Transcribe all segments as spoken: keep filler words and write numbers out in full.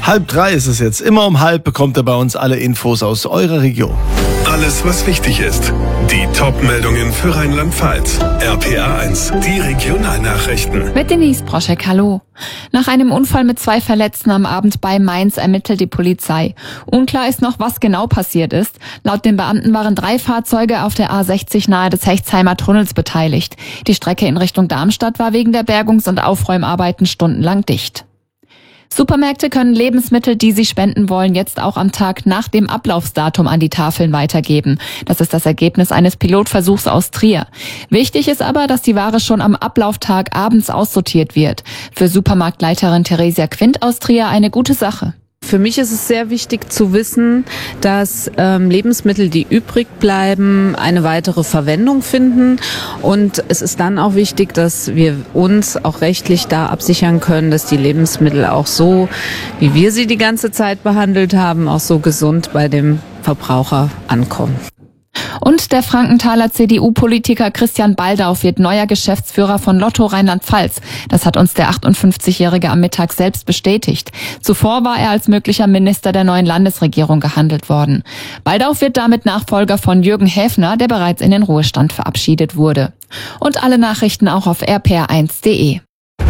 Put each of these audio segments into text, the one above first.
Halb drei ist es jetzt. Immer um halb bekommt ihr bei uns alle Infos aus eurer Region. Alles, was wichtig ist. Die Top-Meldungen für Rheinland-Pfalz. R P A eins, die Regionalnachrichten. Mit Denise Broschek, hallo. Nach einem Unfall mit zwei Verletzten am Abend bei Mainz ermittelt die Polizei. Unklar ist noch, was genau passiert ist. Laut den Beamten waren drei Fahrzeuge auf der A sechzig nahe des Hechtsheimer Tunnels beteiligt. Die Strecke in Richtung Darmstadt war wegen der Bergungs- und Aufräumarbeiten stundenlang dicht. Supermärkte können Lebensmittel, die sie spenden wollen, jetzt auch am Tag nach dem Ablaufsdatum an die Tafeln weitergeben. Das ist das Ergebnis eines Pilotversuchs aus Trier. Wichtig ist aber, dass die Ware schon am Ablauftag abends aussortiert wird. Für Supermarktleiterin Theresia Quint aus Trier eine gute Sache. Für mich ist es sehr wichtig zu wissen, dass ähm, Lebensmittel, die übrig bleiben, eine weitere Verwendung finden. Und es ist dann auch wichtig, dass wir uns auch rechtlich da absichern können, dass die Lebensmittel auch so, wie wir sie die ganze Zeit behandelt haben, auch so gesund bei dem Verbraucher ankommen. Und der Frankenthaler C D U-Politiker Christian Baldauf wird neuer Geschäftsführer von Lotto Rheinland-Pfalz. Das hat uns der achtundfünfzigjährige am Mittag selbst bestätigt. Zuvor war er als möglicher Minister der neuen Landesregierung gehandelt worden. Baldauf wird damit Nachfolger von Jürgen Häfner, der bereits in den Ruhestand verabschiedet wurde. Und alle Nachrichten auch auf r p r eins punkt d e.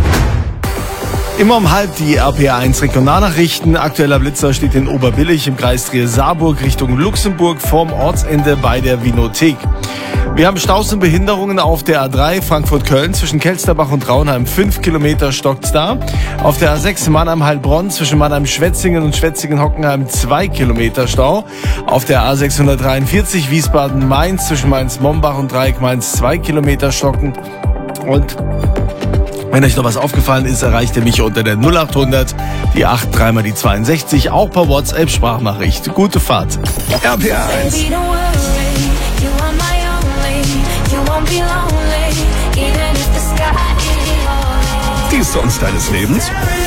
Immer um halb die R P A eins Regionalnachrichten. Aktueller Blitzer steht in Oberbillig im Kreis Trier-Saarburg Richtung Luxemburg vorm Ortsende bei der Winothek. Wir haben Staus und Behinderungen auf der A drei Frankfurt-Köln zwischen Kelsterbach und Traunheim. Fünf Kilometer stockt's da. Auf der A sechs Mannheim-Heilbronn zwischen Mannheim-Schwetzingen und Schwetzingen-Hockenheim zwei Kilometer Stau. Auf der A sechshundertdreiundvierzig Wiesbaden-Mainz zwischen Mainz-Mombach und Dreieck-Mainz zwei Kilometer stocken. Und wenn euch noch was aufgefallen ist, erreicht ihr mich unter der null achthundert, die acht, dreimal die zweiundsechzig, auch per WhatsApp-Sprachnachricht. Gute Fahrt. R P A eins. Die Songs deines Lebens?